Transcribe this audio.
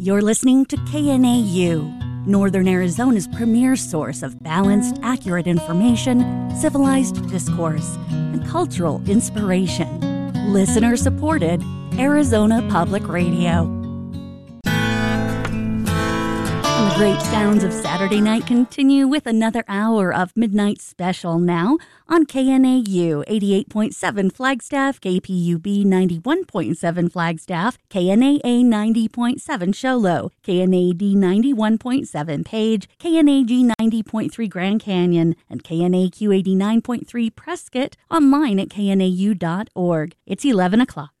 You're listening to KNAU, Northern Arizona's premier source of balanced, accurate information, civilized discourse, and cultural inspiration. Listener-supported Arizona Public Radio. And the great sounds of Saturday night continue with another hour of Midnight Special now on KNAU 88.7 Flagstaff, KPUB 91.7 Flagstaff, KNAA 90.7 Show Low, KNAD 91.7 Page, KNAG 90.3 Grand Canyon, and KNAQ 89.3 Prescott, online at knau.org. It's 11 o'clock.